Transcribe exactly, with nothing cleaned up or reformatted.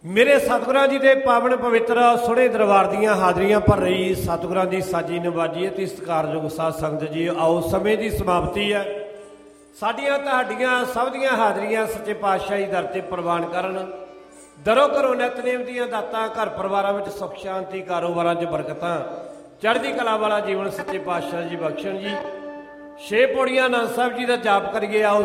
मेरे सतगुरां जी के पावन पवित्र सोहणे दरबार दीआं हाजरियां भर रही सतगुरां की साजी नवाजी ते सत्कारयोग साध संगत जी, आओ समय की समाप्ति है। साडियां तुहाडियां सब दीआं हाजरियां सच्चे पातशाह जी दर ते प्रवान करन। दरों घरों नितनेम दीआं दातां, घर परिवारां विच सुख शांति, कारोबारां च बरकतां, चढ़दी कला वाला जीवन सच्चे पातशाह जी बख्शण जी। छे पौड़ियां आनंद साहब जी का जाप करिए। आओ